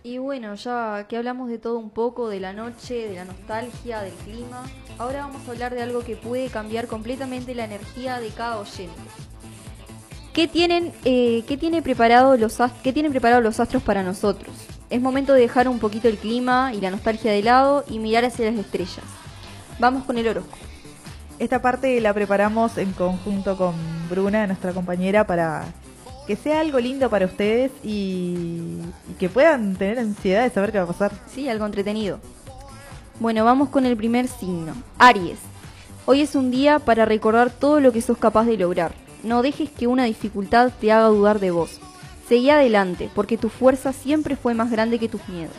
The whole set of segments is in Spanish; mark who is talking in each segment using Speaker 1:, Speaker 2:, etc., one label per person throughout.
Speaker 1: Y bueno, ya que hablamos de todo un poco, de la noche, de la nostalgia, del clima, ahora vamos a hablar de algo que puede cambiar completamente la energía de cada oyente. ¿Qué tienen preparados los astros para nosotros? Es momento de dejar un poquito el clima y la nostalgia de lado y mirar hacia las estrellas. Vamos con el horóscopo.
Speaker 2: Esta parte la preparamos en conjunto con Bruna, nuestra compañera, para que sea algo lindo para ustedes y que puedan tener ansiedad de saber qué va a pasar.
Speaker 1: Sí, algo entretenido. Bueno, vamos con el primer signo, Aries. Hoy es un día para recordar todo lo que sos capaz de lograr. No dejes que una dificultad te haga dudar de vos. Seguí adelante, porque tu fuerza siempre fue más grande que tus miedos.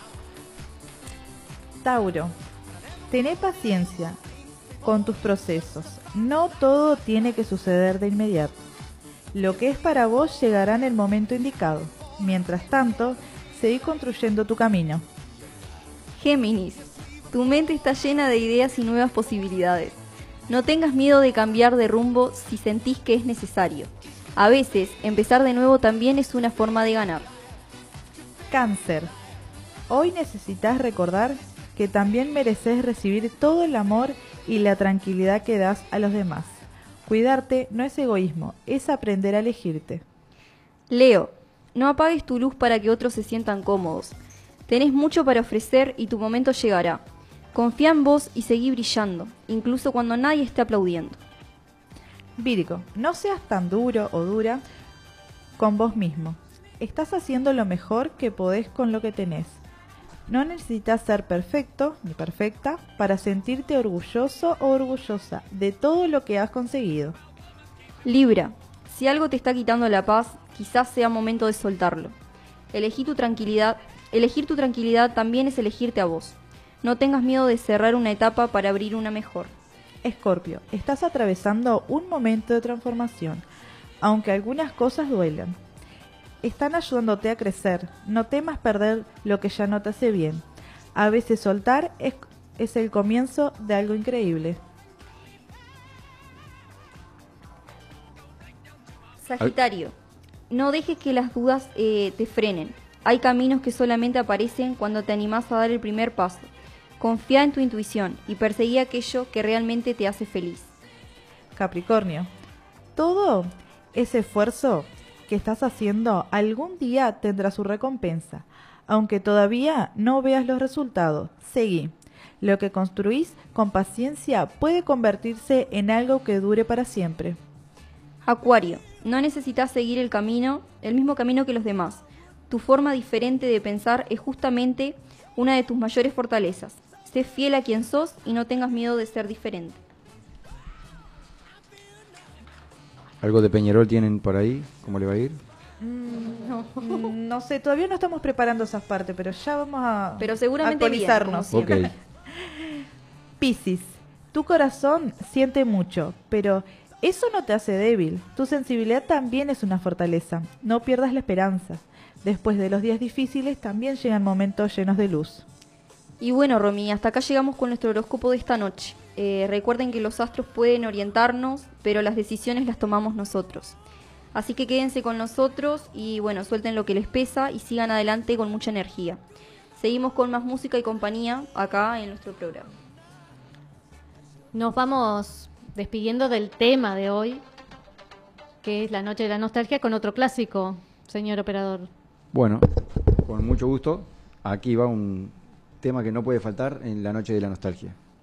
Speaker 2: Tauro, tené paciencia con tus procesos. No todo tiene que suceder de inmediato. Lo que es para vos llegará en el momento indicado. Mientras tanto, seguí construyendo tu camino.
Speaker 1: Géminis, tu mente está llena de ideas y nuevas posibilidades. No tengas miedo de cambiar de rumbo si sentís que es necesario. A veces, empezar de nuevo también es una forma de ganar.
Speaker 2: Cáncer, hoy necesitas recordar que también mereces recibir todo el amor y la tranquilidad que das a los demás. Cuidarte no es egoísmo, es aprender a elegirte.
Speaker 1: Leo, no apagues tu luz para que otros se sientan cómodos. Tenés mucho para ofrecer y tu momento llegará. Confía en vos y seguí brillando, incluso cuando nadie esté aplaudiendo.
Speaker 2: Virgo, no seas tan duro o dura con vos mismo. Estás haciendo lo mejor que podés con lo que tenés. No necesitas ser perfecto ni perfecta para sentirte orgulloso o orgullosa de todo lo que has conseguido.
Speaker 1: Libra, si algo te está quitando la paz, quizás sea momento de soltarlo. Elegir tu tranquilidad también es elegirte a vos. No tengas miedo de cerrar una etapa para abrir una mejor.
Speaker 2: Escorpio, estás atravesando un momento de transformación, aunque algunas cosas duelan. Están ayudándote a crecer, no temas perder lo que ya no te hace bien. A veces soltar es el comienzo de algo increíble.
Speaker 1: Sagitario, no dejes que las dudas te frenen. Hay caminos que solamente aparecen cuando te animás a dar el primer paso. Confía en tu intuición y perseguí aquello que realmente te hace feliz.
Speaker 2: Capricornio, todo ese esfuerzo que estás haciendo algún día tendrá su recompensa. Aunque todavía no veas los resultados, seguí. Lo que construís con paciencia puede convertirse en algo que dure para siempre.
Speaker 1: Acuario, no necesitas seguir el mismo camino que los demás. Tu forma diferente de pensar es justamente una de tus mayores fortalezas. Sé fiel a quien sos y no tengas miedo de ser diferente.
Speaker 3: ¿Algo de Peñarol tienen por ahí? ¿Cómo le va a ir?
Speaker 2: No sé, todavía no estamos preparando esas partes, pero ya vamos a
Speaker 1: Pero seguramente
Speaker 2: actualizarnos.
Speaker 1: bien, como
Speaker 3: Ok.
Speaker 2: Piscis, tu corazón siente mucho, pero eso no te hace débil. Tu sensibilidad también es una fortaleza. No pierdas la esperanza. Después de los días difíciles también llegan momentos llenos de luz.
Speaker 1: Y bueno, Romy, hasta acá llegamos con nuestro horóscopo de esta noche. Recuerden que los astros pueden orientarnos, pero las decisiones las tomamos nosotros. Así que quédense con nosotros y bueno, suelten lo que les pesa y sigan adelante con mucha energía. Seguimos con más música y compañía acá en nuestro programa.
Speaker 4: Nos vamos despidiendo del tema de hoy, que es la Noche de la Nostalgia, con otro clásico, señor operador.
Speaker 3: Bueno, con mucho gusto. Aquí va un tema que no puede faltar en la Noche de la Nostalgia.